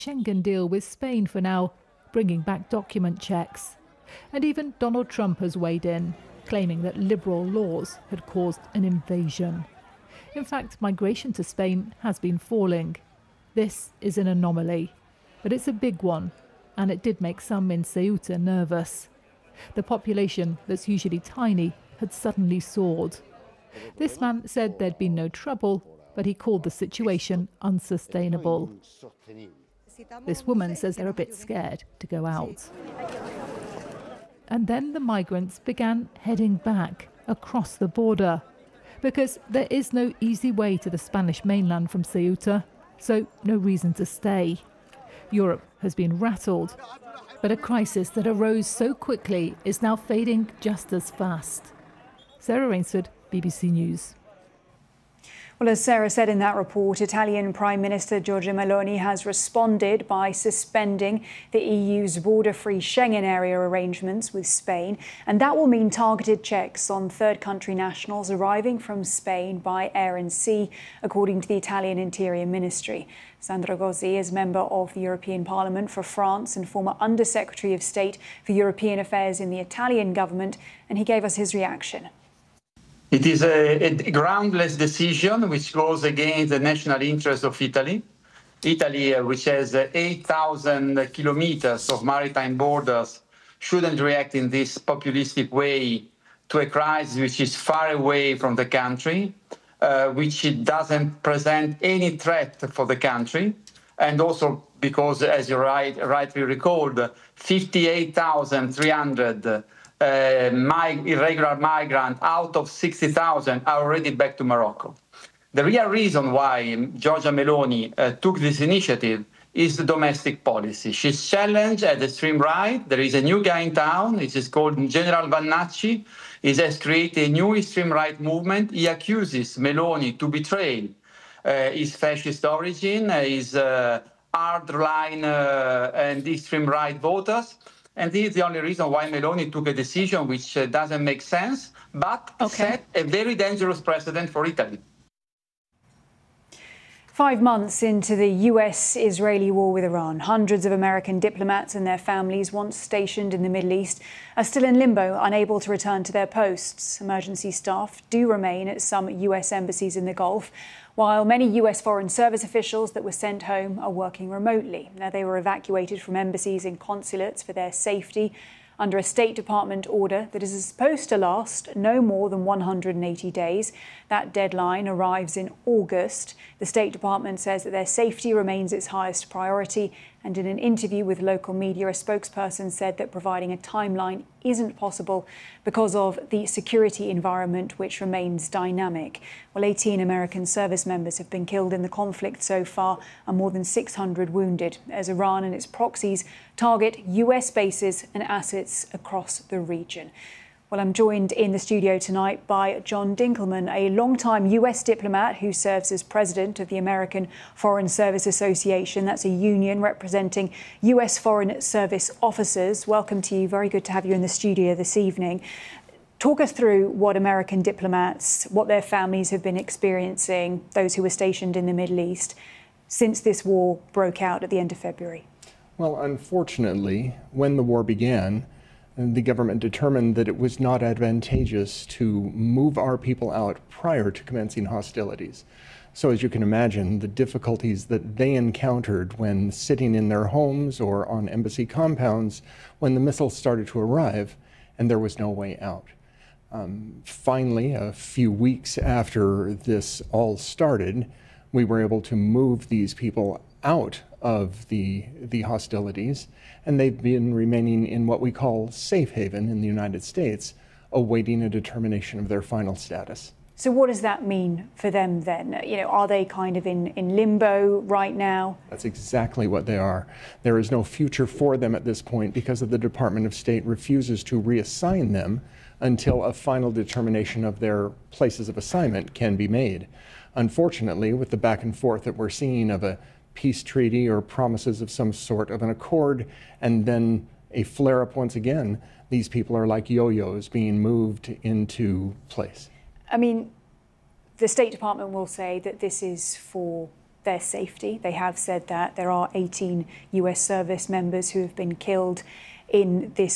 Schengen deal with Spain for now, bringing back document checks. And even Donald Trump has weighed in, claiming that liberal laws had caused an invasion. In fact, migration to Spain has been falling. This is an anomaly, but it's a big one, and it did make some in Ceuta nervous. The population, that's usually tiny, had suddenly soared. This man said there'd been no trouble, but he called the situation unsustainable. This woman says they're a bit scared to go out. And then the migrants began heading back across the border, because there is no easy way to the Spanish mainland from Ceuta, so no reason to stay. Europe has been rattled, but a crisis that arose so quickly is now fading just as fast. Sarah Rainsford, BBC News. Well, as Sarah said in that report, Italian Prime Minister Giorgia Meloni has responded by suspending the EU's border-free Schengen area arrangements with Spain, and that will mean targeted checks on third country nationals arriving from Spain by air and sea, according to the Italian Interior Ministry. Sandro Gozzi is member of the European Parliament for France and former Under-Secretary of State for European Affairs in the Italian government, and he gave us his reaction. It is a groundless decision which goes against the national interest of Italy. Italy, which has 8,000 kilometers of maritime borders, shouldn't react in this populistic way to a crisis which is far away from the country, which it doesn't present any threat for the country. And also because, as you rightly recalled, 58,300 irregular migrants out of 60,000 are already back to Morocco. The real reason why Giorgia Meloni took this initiative is the domestic policy. She's challenged at the extreme right. There is a new guy in town. It is called General Vannacci. He has created a new extreme right movement. He accuses Meloni to betray his fascist origin, his hardline and extreme right voters. And this is the only reason why Meloni took a decision which doesn't make sense, but set a very dangerous precedent for Italy. 5 months into the US-Israeli war with Iran, hundreds of American diplomats and their families once stationed in the Middle East are still in limbo, unable to return to their posts. Emergency staff do remain at some US embassies in the Gulf, while many US Foreign Service officials that were sent home are working remotely. Now, they were evacuated from embassies and consulates for their safety under a State Department order that is supposed to last no more than 180 days. That deadline arrives in August. The State Department says that their safety remains its highest priority. And in an interview with local media, a spokesperson said that providing a timeline isn't possible because of the security environment, which remains dynamic. Well, 18 American service members have been killed in the conflict so far and more than 600 wounded as Iran and its proxies target US bases and assets across the region. Well, I'm joined in the studio tonight by John Dinkelman, a longtime US diplomat who serves as president of the American Foreign Service Association. That's a union representing US Foreign Service officers. Welcome to you. Very good to have you in the studio this evening. Talk us through what American diplomats, what their families have been experiencing, those who were stationed in the Middle East, since this war broke out at the end of February. Well, unfortunately, when the war began, the government determined that it was not advantageous to move our people out prior to commencing hostilities. So as you can imagine, the difficulties that they encountered when sitting in their homes or on embassy compounds when the missiles started to arrive and there was no way out. Finally, a few weeks after this all started, we were able to move these people out of the hostilities, and they've been remaining in what we call safe haven in the United States, awaiting a determination of their final status. So what does that mean for them then? You know, are they kind of in limbo right now? That's exactly what they are. There is no future for them at this point because the Department of State refuses to reassign them until a final determination of their places of assignment can be made. Unfortunately, with the back and forth that we're seeing of a peace treaty or promises of some sort of an accord, and then a flare-up once again, these people are like yo-yos being moved into place. I mean, the State Department will say that this is for their safety. They have said that there are 18 US service members who have been killed in this